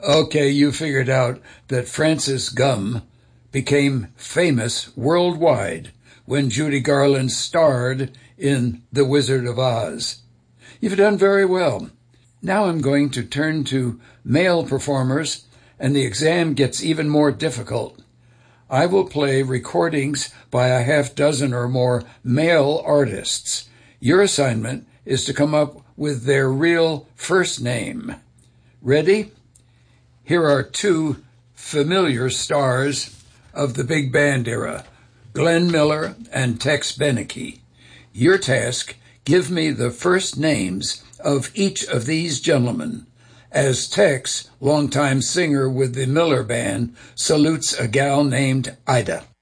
Okay, you figured out that Francis Gum became famous worldwide when Judy Garland starred in The Wizard of Oz. You've done very well. Now I'm going to turn to male performers, and the exam gets even more difficult. I will play recordings by a half dozen or more male artists. Your assignment is to come up with their real first name. Ready? Here are two familiar stars of the big band era, Glenn Miller and Tex Beneke. Your task, give me the first names of each of these gentlemen, as Tex, longtime singer with the Miller Band, salutes a gal named Ida.